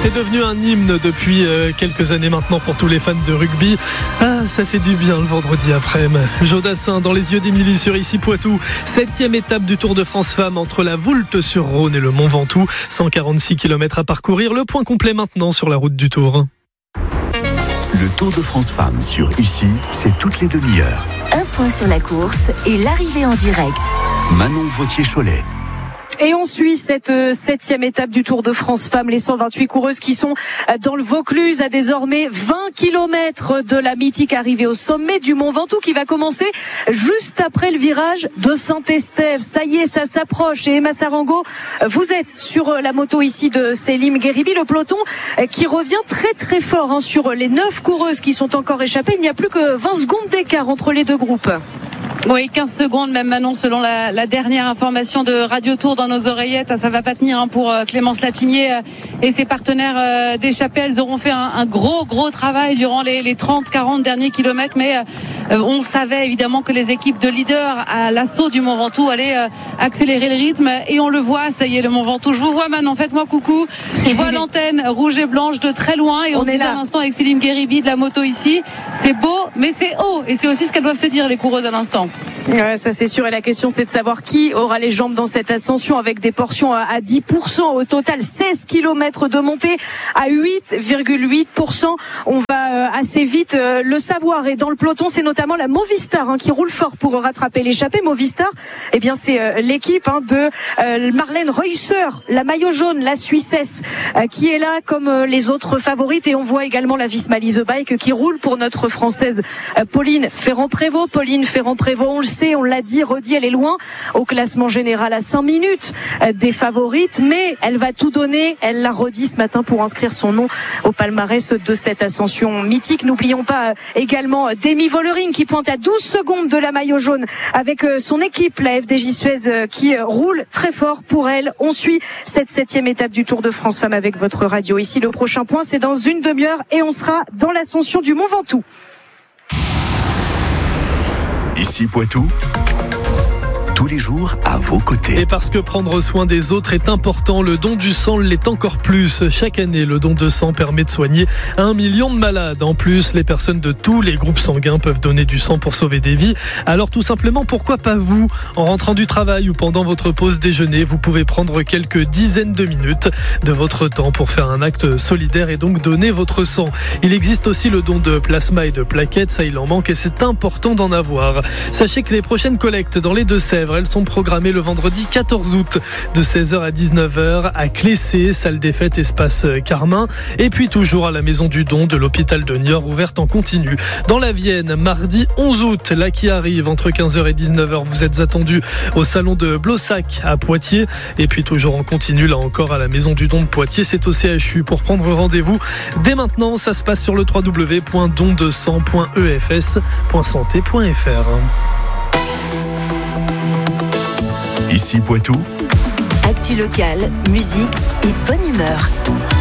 C'est devenu un hymne depuis quelques années maintenant pour tous les fans de rugby. Ah, ça fait du bien le vendredi après-midi. Jodassin dans les yeux d'Émilie sur Issy-Poitou. 7e étape du Tour de France Femmes entre la Voulte-sur-Rhône et le Mont Ventoux. 146 km à parcourir. Le point complet maintenant sur la route du Tour. Le Tour de France Femmes sur Issy, c'est toutes les demi-heures. Un point sur la course et l'arrivée en direct. Manon Vautier-Cholet. Et on suit cette 7e étape du Tour de France Femmes, les 128 coureuses qui sont dans le Vaucluse à désormais 20 km de la mythique arrivée au sommet du Mont Ventoux qui va commencer juste après le virage de Saint-Estève. Ça y est, ça s'approche. Et Emma Sarango, vous êtes sur la moto ici de Selim Gheribi, le peloton qui revient très très fort sur les 9 coureuses qui sont encore échappées. Il n'y a plus que 20 secondes d'écart entre les deux groupes. Oui, 15 secondes même Manon, selon la dernière information de Radio Tour dans nos oreillettes. Ça va pas tenir pour Clémence Latimier et ses partenaires d'échappée. Elles auront fait un gros travail durant les 30-40 derniers kilomètres, mais on savait évidemment que les équipes de leaders à l'assaut du Mont Ventoux allaient accélérer le rythme, et on le voit. Ça y est, le Mont Ventoux. Je vous vois Manon, faites-moi coucou. Je vois l'antenne rouge et blanche de très loin, et on est là à l'instant avec Selim Gheribi de la moto ici. C'est beau, mais c'est haut, et c'est aussi ce qu'elles doivent se dire les coureuses à l'instant. Ouais, ça c'est sûr, et la question c'est de savoir qui aura les jambes dans cette ascension, avec des portions à 10%, au total 16 km de montée à 8,8%. On va assez vite le savoir, et dans le peloton c'est notamment la Movistar qui roule fort pour rattraper l'échappée. Movistar, eh bien c'est l'équipe de Marlène Reusser, la maillot jaune, la Suissesse, qui est là comme les autres favorites, et on voit également la Visma Lease Bike qui roule pour notre française Pauline Ferrand-Prévot. On le sait, on l'a dit, redit, elle est loin au classement général à 5 minutes des favorites, mais elle va tout donner. Elle l'a redit ce matin pour inscrire son nom au palmarès de cette ascension mythique. N'oublions pas également Demi Vollering qui pointe à 12 secondes de la maillot jaune avec son équipe, la FDJ Suez, qui roule très fort pour elle. On suit cette 7e étape du Tour de France Femmes avec votre radio. Ici, le prochain point, c'est dans une demi-heure, et on sera dans l'ascension du Mont Ventoux. Issy-Poitou, tous les jours à vos côtés. Et parce que prendre soin des autres est important, le don du sang l'est encore plus. Chaque année, le don de sang permet de soigner 1 million de malades. En plus, les personnes de tous les groupes sanguins peuvent donner du sang pour sauver des vies. Alors tout simplement, pourquoi pas vous? En rentrant du travail ou pendant votre pause déjeuner, vous pouvez prendre quelques dizaines de minutes de votre temps pour faire un acte solidaire et donc donner votre sang. Il existe aussi le don de plasma et de plaquettes, ça il en manque, et c'est important d'en avoir. Sachez que les prochaines collectes dans les Deux-Sèvres, elles sont programmées le vendredi 14 août de 16h à 19h à Clessé, salle des fêtes espace Carmin, et puis toujours à la maison du don de l'hôpital de Niort, ouverte en continu. Dans la Vienne, mardi 11 août, là qui arrive, entre 15h et 19h, vous êtes attendus au salon de Blossac à Poitiers, et puis toujours en continu, là encore à la maison du don de Poitiers, c'est au CHU. Pour prendre rendez-vous dès maintenant, ça se passe sur le www.dondesang.efs.santé.fr. Issy-Poitou, Actu locale, musique et bonne humeur.